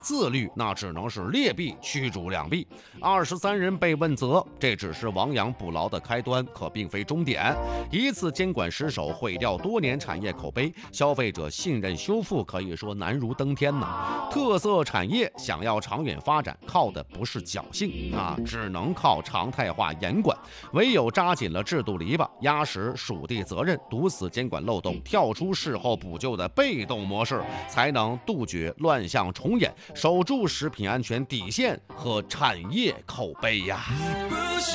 自律那只能是劣币驱逐良币。23人被问责，这只是亡羊补牢的开端，可并非终点。一次监管失手，毁掉多年产业口碑，消费者信任修复可以说难如登天呐。特色产业想要长远发展，靠的不是侥幸啊，只能靠常态化严管。唯有扎紧了制度篱笆，压实属地责任，堵死监管漏洞，跳出事后补救的被动模式，才能杜绝乱象重演，守住食品安全底线和产业口碑呀。